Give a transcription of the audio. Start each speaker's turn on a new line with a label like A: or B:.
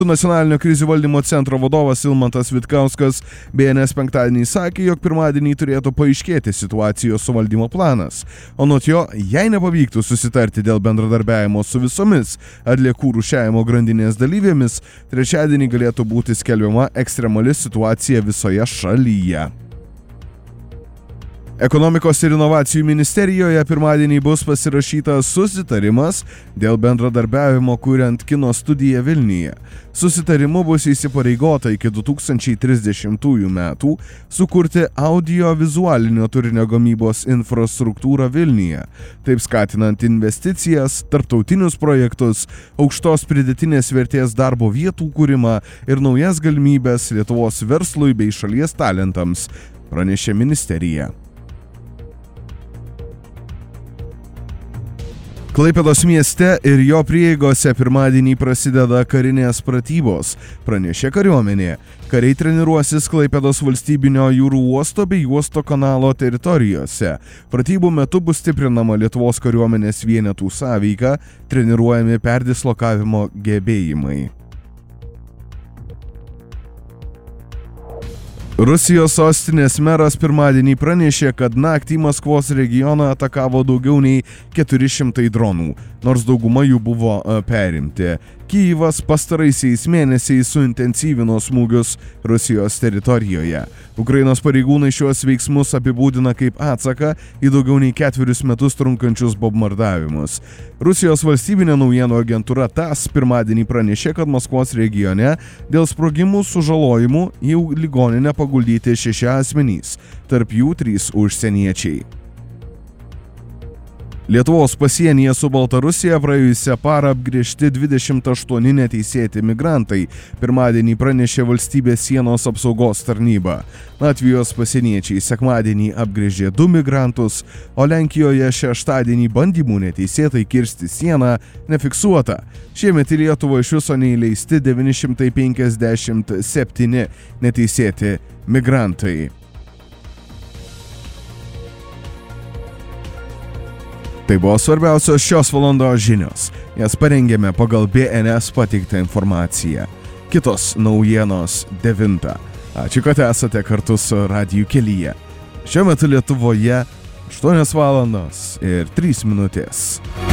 A: Nacionalinio krizių valdymo centro vadovas Ilmantas Vitkauskas BNS penktadienį sakė, jog pirmadienį turėtų paaiškėti situacijos suvaldymo planas. Anot jo, jei nepavyktų susitarti dėl bendradarbiavimo su visomis atliekų rūšiavimo grandinės dalyvėmis, trečiadienį galėtų būti skelbiama ekstremali situacija visoje šalyje. Ekonomikos ir inovacijų ministerijoje pirmadienį bus pasirašytas susitarimas dėl bendradarbiavimo kuriant kino studiją Vilniuje. Susitarimu bus įsipareigota iki 2030 metų sukurti audio-vizualinio turinio gamybos infrastruktūrą Vilniuje, taip skatinant investicijas, tarptautinius projektus, aukštos pridėtinės vertės darbo vietų kūrimą ir naujas galimybes Lietuvos verslui bei šalies talentams, pranešė ministerija. Klaipėdos mieste ir jo prieigose pirmadienį prasideda karinės pratybos, pranešė kariuomenė. Kariai treniruosis Klaipėdos valstybinio jūrų uosto bei uosto kanalo teritorijose. Pratybų metu bus stiprinama Lietuvos kariuomenės vienetų sąveika, treniruojami perdislokavimo gebėjimai. Rusijos sostinės meras pirmadienį pranešė, kad naktį Maskvos regioną atakavo daugiau nei 400 dronų, nors dauguma jų buvo perimti. Kyjivas pastaraisiais mėnesiais suintensyvino smūgius Rusijos teritorijoje. Ukrainos pareigūnai šiuos veiksmus apibūdina kaip atsaką į daugiau nei 4 metus trunkančius bombardavimus. Rusijos valstybinė naujienų agentūra TASS pirmadienį pranešė, kad Maskvos regione dėl sprogimų sužalojimų į ligoninę paguldyti 6 asmenys, tarp jų 3 užsieniečiai. Lietuvos pasienyje su Baltarusija praėjusią parą apgręžti 28 neteisėti migrantai, pirmadienį pranešė valstybės sienos apsaugos tarnyba. Latvijos pasieniečiai sekmadienį apgręžė 2 migrantus, o Lenkijoje šeštadienį bandymų neteisėtai kirsti sieną nefiksuota. Šiemet į Lietuvą iš viso neįleisti 957 neteisėti migrantai. Tai buvo svarbiausios šios valandos žinios. Jas parengėme pagal BNS pateiktą informaciją. Kitos naujienos 9. Ačiū, kad esate kartu su Radiju Kelyje. Šiuo metu Lietuvoje 8 valandos ir 3 minutės.